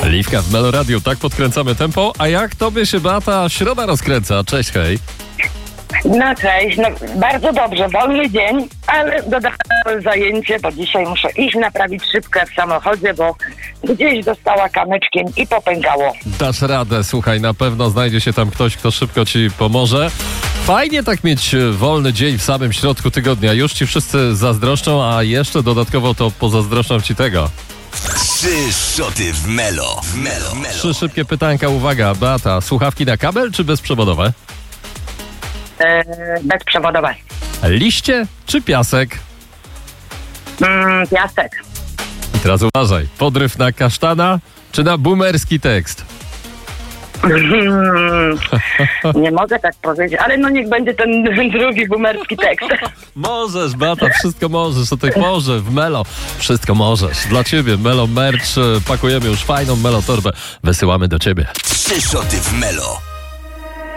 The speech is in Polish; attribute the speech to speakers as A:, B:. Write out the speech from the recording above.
A: Liwka w Melo Radio, tak podkręcamy tempo. A jak tobie się, Beata, środa rozkręca? Cześć, hej.
B: No cześć, bardzo dobrze, wolny dzień, ale dodatkowe zajęcie, bo dzisiaj muszę iść naprawić szybkę w samochodzie, bo gdzieś dostała kamyczkiem i popękało.
A: Dasz radę, słuchaj, na pewno znajdzie się tam ktoś, kto szybko ci pomoże. Fajnie tak mieć wolny dzień w samym środku tygodnia. Już ci wszyscy zazdroszczą, a jeszcze dodatkowo to pozazdroszczą ci tego.
C: 3 szoty w Melo.
A: 3 szybkie pytanka, uwaga, Beata, słuchawki na kabel czy bezprzewodowe?
B: Bezprzewodowe.
A: Liście czy piasek?
B: Piasek.
A: I teraz uważaj, podryw na kasztana czy na boomerski tekst?
B: Nie mogę tak powiedzieć, ale niech będzie ten drugi boomerski tekst.
A: Możesz, Beata, wszystko możesz o tej porze w Melo. Wszystko możesz. Dla ciebie Melo merch, pakujemy już fajną Melo torbę, wysyłamy do ciebie.
C: 3 szoty w Melo.